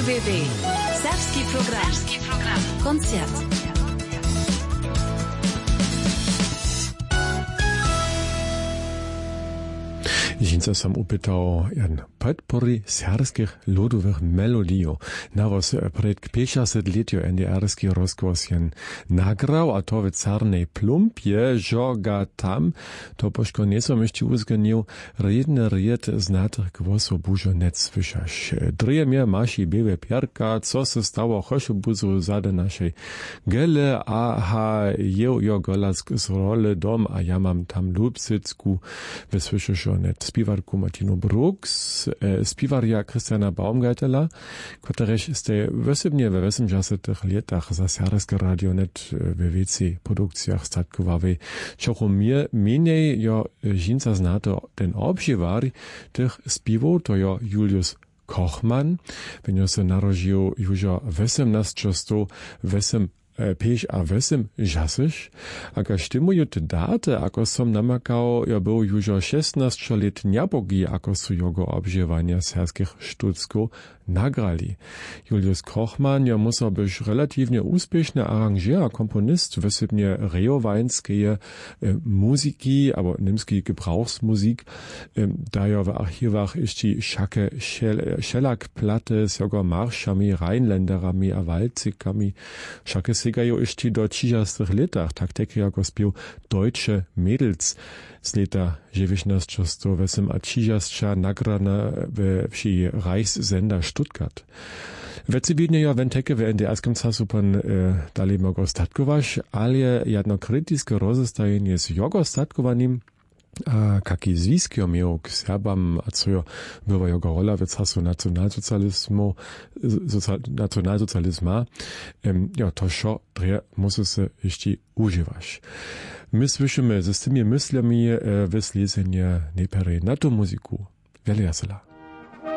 DWDW. Serbski program. Koncert. Jinca sam upytał jan podpory serbskich ludowych melodijów. Nawos przed 50-letio NDR-ski rozgłos jan nagrał, a to w Czarnej Plumpie, żoga tam, to poszko nieco myśli uzganił, redny ried znatych głosów bużo net słyszasz. Dreje mnie maši bebe pierka, co se stało choszubuzu zade naszej gele, aha, jo golask z role dom, a ja mam tam lubsycku, wysłyszysz o net spiwarku Martino Brooks, spiwarja Christiana Baumgartela, któreś ste wysybnie we 80 latach za serbskie radio net w WC produkcjach statkowawej. Czocho mniej jo Jinca znato ten obżywar tych spiwów, to jo Julius Kochman, wenn se narodził już 1858 žasiš, aka štimuju te date, ako som namakao, ja był już 16 let njabogi, ako su jogo obživanja serskich štuckov nagrali. Julius Kochman ja musel być relatywnie uspieszny aranżer, a komponist, wysybnie rejowańskie muzyki, aber niemski Gebrauchsmusik, da ja w archiwach ist die Schacke Schellack-Platte z jego marszami, Rheinländerami, a waldzikami. Schacke Segajo ist die do 30 latach, tak teki jako spił Deutsche Mädels z lata 1908 a 30 nagrana we wsi Reichssender Stuttgart. Vecidnie ja wenteke w NDR-skim czasu pan dalej mogą statkować, ale jedno krytyczne rozestajenie z jego statkowaniem, kaki zwiskio miał k Serbam, a co była jego rola w czasu nacjonalsocjalizma, ja to szo dre musi się jeszcze używać. My słyszymy ze z tymi myślami w slezenie nie pery na tą muzyku. Wiele jasela.